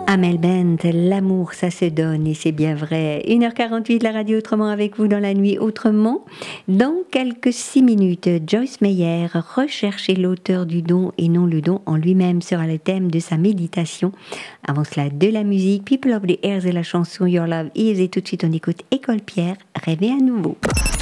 Amel Bent, l'amour ça se donne et c'est bien vrai. 1h48 la radio autrement avec vous dans la nuit autrement. Dans quelques 6 minutes, Joyce Meyer, rechercher l'auteur du don et non le don en lui-même sera le thème de sa méditation. Avant cela, de la musique, People of the Airs et la chanson Your Love Is et tout de suite on écoute École Pierre, rêver à nouveau.